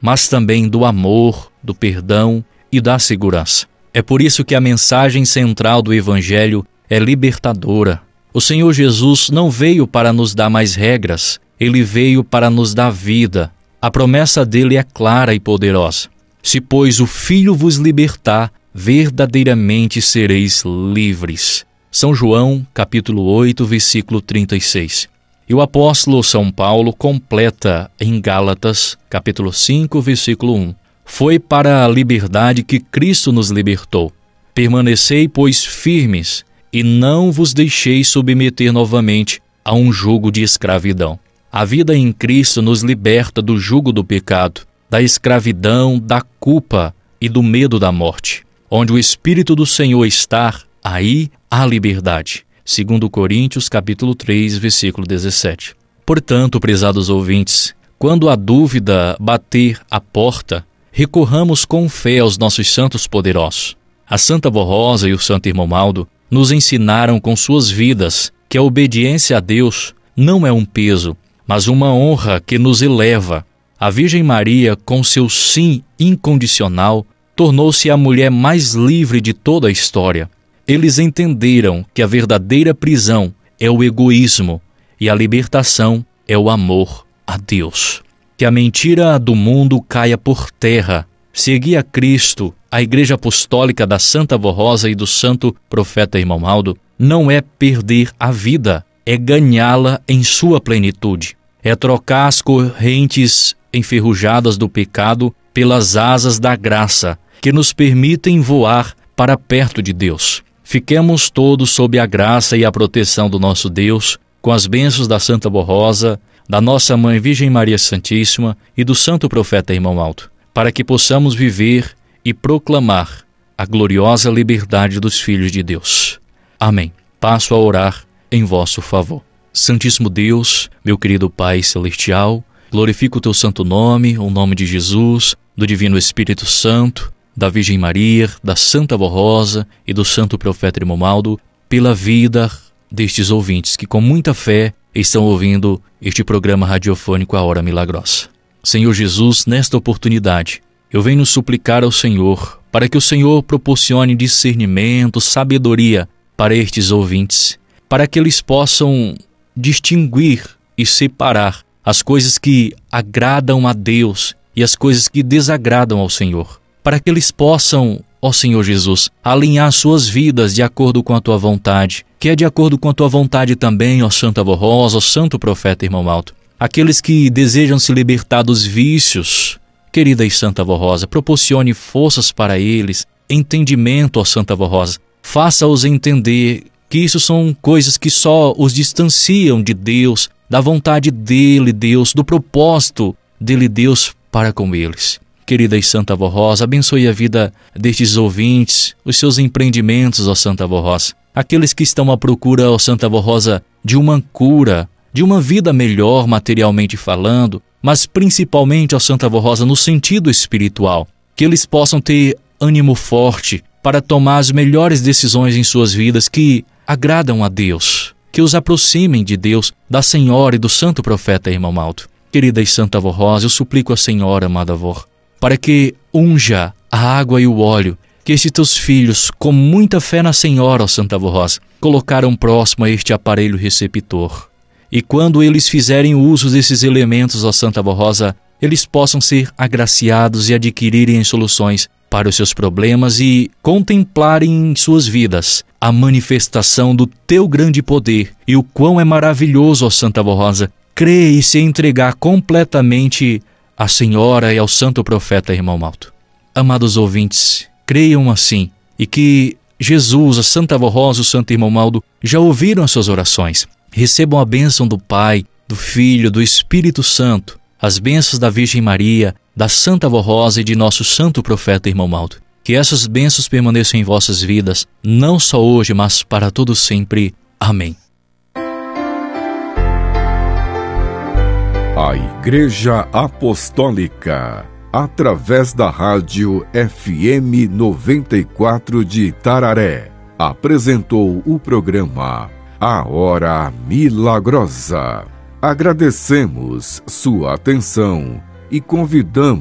mas também do amor, do perdão e da segurança. É por isso que a mensagem central do Evangelho é libertadora. O Senhor Jesus não veio para nos dar mais regras, Ele veio para nos dar vida. A promessa dele é clara e poderosa. Se, pois, o Filho vos libertar, verdadeiramente sereis livres. São João, capítulo 8, versículo 36. E o apóstolo São Paulo completa em Gálatas, capítulo 5, versículo 1. Foi para a liberdade que Cristo nos libertou. Permanecei, pois, firmes, e não vos deixeis submeter novamente a um jugo de escravidão. A vida em Cristo nos liberta do jugo do pecado, da escravidão, da culpa e do medo da morte. Onde o Espírito do Senhor está, aí há liberdade. 2 Coríntios, capítulo 3, versículo 17. Portanto, prezados ouvintes, quando a dúvida bater à porta, recorramos com fé aos nossos santos poderosos. A Santa Vó Rosa e o Santo Irmão Maldo nos ensinaram com suas vidas que a obediência a Deus não é um peso, mas uma honra que nos eleva. A Virgem Maria, com seu sim incondicional, tornou-se a mulher mais livre de toda a história. Eles entenderam que a verdadeira prisão é o egoísmo e a libertação é o amor a Deus. Que a mentira do mundo caia por terra. Seguir a Cristo, a Igreja Apostólica da Santa Vó Rosa e do Santo Profeta Irmão Maldo, não é perder a vida, é ganhá-la em sua plenitude. É trocar as correntes enferrujadas do pecado pelas asas da graça, que nos permitem voar para perto de Deus. Fiquemos todos sob a graça e a proteção do nosso Deus, com as bênçãos da Santa Vó Rosa, da nossa Mãe Virgem Maria Santíssima e do Santo Profeta Irmão Maldo, para que possamos viver e proclamar a gloriosa liberdade dos filhos de Deus. Amém. Passo a orar em vosso favor. Santíssimo Deus, meu querido Pai Celestial, glorifico o teu santo nome, o nome de Jesus, do Divino Espírito Santo, da Virgem Maria, da Santa Vó Rosa e do Santo Profeta Irmão Maldo, pela vida destes ouvintes que com muita fé estão ouvindo este programa radiofônico A Hora Milagrosa. Senhor Jesus, nesta oportunidade, eu venho suplicar ao Senhor para que o Senhor proporcione discernimento, sabedoria para estes ouvintes, para que eles possam distinguir e separar as coisas que agradam a Deus e as coisas que desagradam ao Senhor, para que eles possam, ó Senhor Jesus, alinhar suas vidas de acordo com a Tua vontade, que é de acordo com a Tua vontade também, ó Santa Vó Rosa, ó Santo Profeta Irmão Maldo. Aqueles que desejam se libertar dos vícios, querida e Santa Vó Rosa, proporcione forças para eles, entendimento, ó Santa Vó Rosa. Faça-os entender que isso são coisas que só os distanciam de Deus, da vontade dEle, Deus, do propósito dEle, Deus, para com eles. Querida e Santa Vó Rosa, abençoe a vida destes ouvintes, os seus empreendimentos, ó Santa Vó Rosa. Aqueles que estão à procura, ó Santa Vó Rosa, de uma cura, de uma vida melhor materialmente falando, mas principalmente, ó Santa Vó Rosa, no sentido espiritual. Que eles possam ter ânimo forte para tomar as melhores decisões em suas vidas que agradam a Deus, que os aproximem de Deus, da Senhora e do Santo Profeta Irmão Maldo. Querida e Santa Vó Rosa, eu suplico a Senhora, amada avó, para que unja a água e o óleo que estes teus filhos, com muita fé na Senhora, ó Santa Vó Rosa, colocaram próximo a este aparelho receptor. E quando eles fizerem uso desses elementos, ó Santa Vó Rosa, eles possam ser agraciados e adquirirem soluções para os seus problemas e contemplarem em suas vidas a manifestação do teu grande poder e o quão é maravilhoso, ó Santa Vó Rosa, crer e se entregar completamente à Senhora e ao Santo Profeta Irmão Maldo. Amados ouvintes, creiam assim e que Jesus, a Santa Vó Rosa, o Santo Irmão Maldo já ouviram as suas orações. Recebam a bênção do Pai, do Filho, do Espírito Santo, as bênçãos da Virgem Maria, da Santa Vó Rosa e de nosso Santo Profeta Irmão Maldo. Que essas bênçãos permaneçam em vossas vidas, não só hoje, mas para todo sempre. Amém. A Igreja Apostólica, através da rádio FM 94 de Itararé, apresentou o programa A Hora Milagrosa. Agradecemos sua atenção e convidamos